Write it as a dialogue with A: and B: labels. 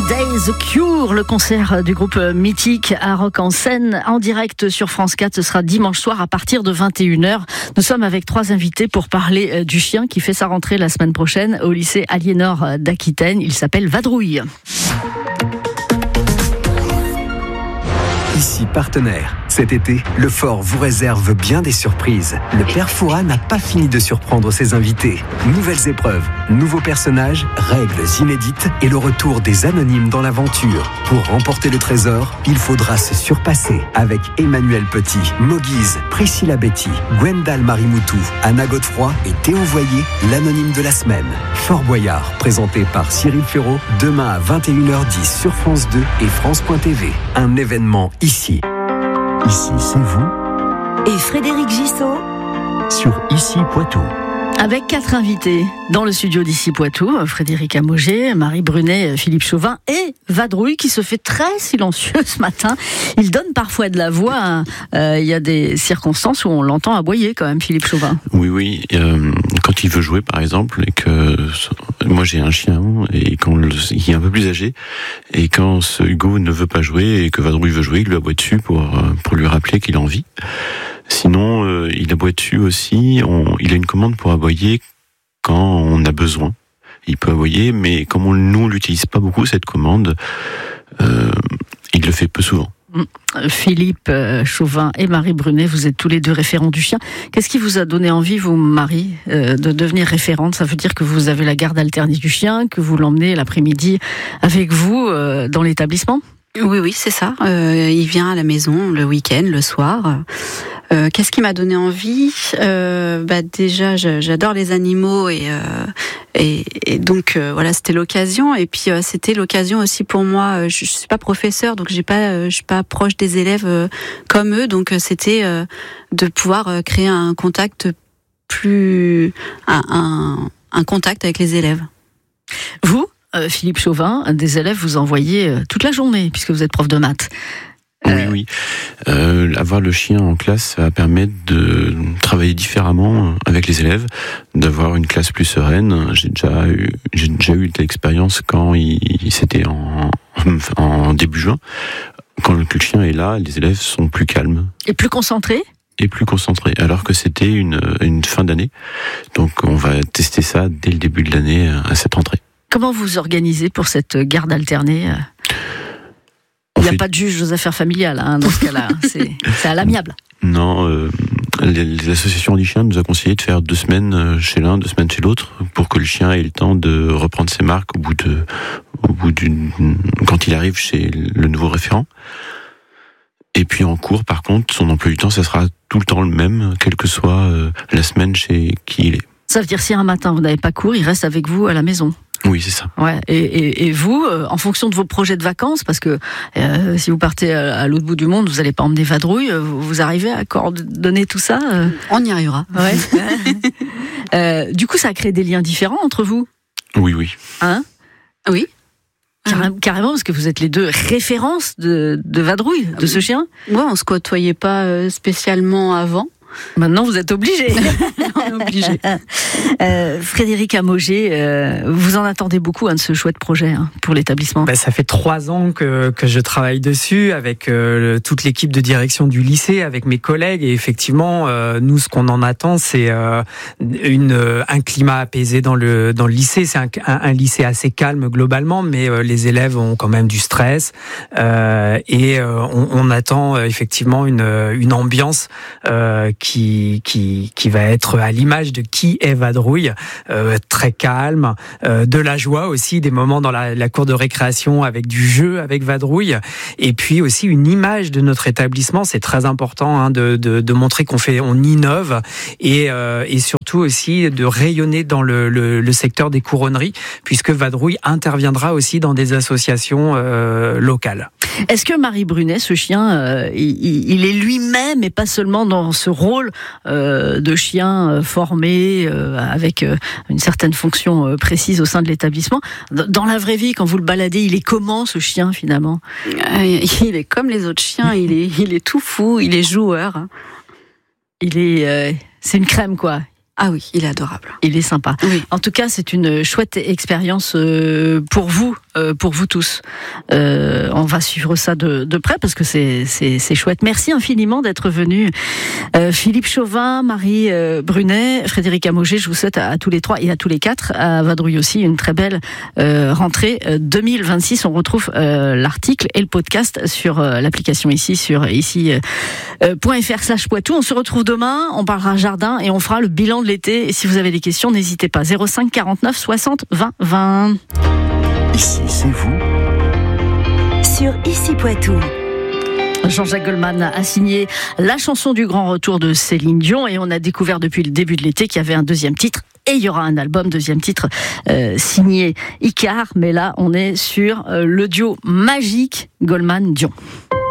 A: Day, The Cure, le concert du groupe mythique à Rock en Seine, en direct sur France 4. Ce sera dimanche soir à partir de 21h. Nous sommes avec 3 invités pour parler du chien qui fait sa rentrée la semaine prochaine au lycée Aliénor d'Aquitaine. Il s'appelle Vadrouille.
B: Ici partenaire. Cet été, le Fort vous réserve bien des surprises. Le Père Fouras n'a pas fini de surprendre ses invités. Nouvelles épreuves, nouveaux personnages, règles inédites et le retour des anonymes dans l'aventure. Pour remporter le trésor, il faudra se surpasser avec Emmanuel Petit, Moguise, Priscilla Betty, Gwendal Marimoutou, Anna Godefroy et Théo Voyer, l'anonyme de la semaine. Fort Boyard, présenté par Cyril Ferraud, demain à 21h10 sur France 2 et France.tv. Un événement ici. Ici, c'est vous.
C: Et Frédéric Gissot
B: Sur Ici Poitou.
A: Avec 4 invités dans le studio d'Ici Poitou, Frédéric Amogé, Marie Brunet, Philippe Chauvin et Vadrouille qui se fait très silencieux ce matin. Il donne parfois de la voix. Il y a des circonstances où on l'entend aboyer quand même, Philippe Chauvin.
D: Oui. Quand il veut jouer par exemple, et que moi j'ai un chien et quand il est un peu plus âgé, et quand ce Hugo ne veut pas jouer et que Vadrouille veut jouer, il lui aboie dessus pour lui rappeler qu'il a envie. Sinon, il aboie dessus aussi. Il a une commande pour aboyer quand on a besoin. Il peut aboyer, mais comme nous, on l'utilise pas beaucoup, cette commande, il le fait peu souvent.
A: Philippe Chauvin et Marie Brunet, vous êtes tous les deux référents du chien. Qu'est-ce qui vous a donné envie, vous, Marie, de devenir référente ? Ça veut dire que vous avez la garde alternée du chien, que vous l'emmenez l'après-midi avec vous dans l'établissement ?
E: Oui, c'est ça. Il vient à la maison le week-end, le soir. Qu'est-ce qui m'a donné envie ? Déjà, j'adore les animaux et donc voilà, c'était l'occasion. Et puis c'était l'occasion aussi pour moi. Je suis pas professeur, donc je suis pas proche des élèves comme eux. Donc c'était de pouvoir créer un contact un contact avec les élèves.
A: Vous, Philippe Chauvin, des élèves vous envoyez toute la journée puisque vous êtes prof de maths.
D: Oui. Avoir le chien en classe, ça va permettre de travailler différemment avec les élèves, d'avoir une classe plus sereine. J'ai déjà eu de l'expérience quand c'était en début juin. Quand le chien est là, les élèves sont plus calmes.
A: Et plus concentrés ?
D: Et plus concentrés, alors que c'était une fin d'année. Donc on va tester ça dès le début de l'année à cette rentrée.
A: Comment vous organisez pour cette garde alternée ? Il n'y a pas de juge aux affaires familiales dans ce cas-là, c'est à l'amiable.
D: Non, les associations du chien nous a conseillé de faire 2 semaines chez l'un, 2 semaines chez l'autre, pour que le chien ait le temps de reprendre ses marques quand il arrive chez le nouveau référent. Et puis en cours, par contre, son emploi du temps, ça sera tout le temps le même, quelle que soit la semaine chez qui il est.
A: Ça veut dire si un matin vous n'avez pas cours, il reste avec vous à la maison.
D: Oui, c'est ça.
A: Ouais. Et vous, en fonction de vos projets de vacances, parce que si vous partez à l'autre bout du monde, vous n'allez pas emmener Vadrouille, vous arrivez à coordonner tout ça
E: On y arrivera.
A: Ouais. Du coup, ça crée des liens différents entre vous ?
D: Oui.
A: Hein ?
E: Oui.
A: Carrément, parce que vous êtes les deux références de Vadrouille, de ce chien.
E: Ouais, on se côtoyait pas spécialement avant.
A: Maintenant, vous êtes obligés. Frédéric Amogé, vous en attendez beaucoup de ce chouette projet pour l'établissement.
F: Ça fait 3 ans que je travaille dessus avec toute l'équipe de direction du lycée, avec mes collègues. Et effectivement, nous, ce qu'on en attend, c'est un climat apaisé dans le lycée. C'est un lycée assez calme globalement, mais les élèves ont quand même du stress. Et on attend effectivement une ambiance qui va être à l'image de qui est Vadrouille, très calme, de la joie aussi, des moments dans la cour de récréation avec du jeu avec Vadrouille, et puis aussi une image de notre établissement. C'est très important de montrer on innove et surtout aussi de rayonner dans le secteur des couronneries, puisque Vadrouille interviendra aussi dans des associations locales.
A: Est-ce que Marie Brunet, ce chien, il est lui-même et pas seulement dans ce rôle de chien formé avec une certaine fonction précise au sein de l'établissement. Dans la vraie vie, quand vous le baladez, il est comment ce chien finalement ?
E: Il est comme les autres chiens, il est tout fou, il est joueur.
A: C'est une crème quoi.
E: Ah oui, il est adorable.
A: Il est sympa.
E: Oui.
A: En tout cas, c'est une chouette expérience pour vous, pour vous tous. On va suivre ça de près parce que c'est chouette. Merci infiniment d'être venu. Philippe Chauvin, Marie Brunet, Frédéric Amogé, je vous souhaite à tous les trois et à tous les quatre, à Vadrouille aussi, une très belle rentrée 2026. On retrouve l'article et le podcast sur l'application ici, sur ici.fr/Poitou. On se retrouve demain, on parlera jardin et on fera le bilan de l'été. Et si vous avez des questions, n'hésitez pas. 05 49 60 20 20.
B: Ici, c'est vous.
C: Sur Ici Poitou.
A: Jean-Jacques Goldman a signé la chanson du grand retour de Céline Dion et on a découvert depuis le début de l'été qu'il y avait un deuxième titre et il y aura un album, deuxième titre signé Icar, mais là on est sur le duo magique Goldman-Dion.